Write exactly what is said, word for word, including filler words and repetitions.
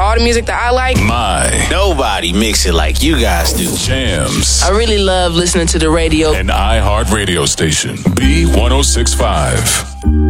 all the music that I like. My. Nobody mix it like you guys do. Jams. I really love listening to the radio. An iHeart radio station. B one oh six point five.